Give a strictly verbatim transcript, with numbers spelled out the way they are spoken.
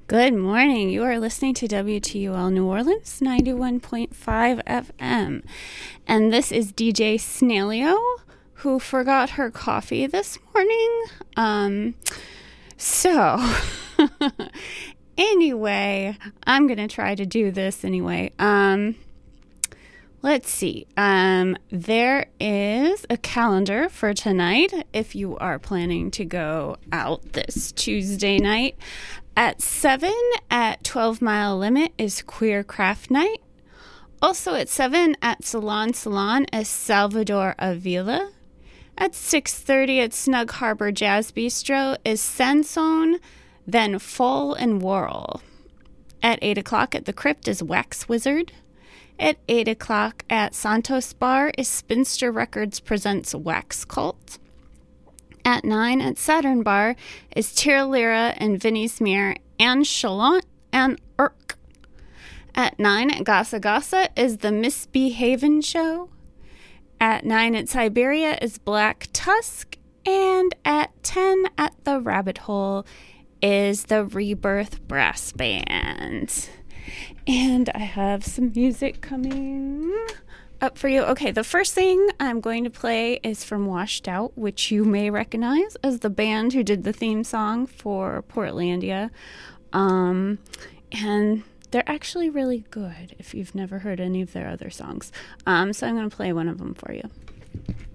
Good morning. You are listening to W T U L New Orleans ninety-one point five F M. And this is D J Snailio, who forgot her coffee this morning. Um, so, anyway, I'm going to try to do this anyway. Um, let's see. Um, there is a calendar for tonight if you are planning to go out this Tuesday night. At seven at twelve Mile Limit is Queer Craft Night. Also at seven at Salon Salon is Salvador Avila. At six thirty at Snug Harbor Jazz Bistro is Sansone, then Full and Whirl. At eight o'clock at the Crypt is Wax Wizard. At eight o'clock at Santos Bar is Spinster Records presents Wax Cult. At nine at Saturn Bar is Tira Lira and Vinnie Smear and Chalant and Irk. At nine at Gasa Gasa is the Misbehavin' Show. At nine at Siberia is Black Tusk. And at ten at the Rabbit Hole is the Rebirth Brass Band. And I have some music coming up for you. Okay, the first thing I'm going to play is from Washed Out, which you may recognize as the band who did the theme song for Portlandia. Um, and they're actually really good if you've never heard any of their other songs. Um, so I'm going to play one of them for you.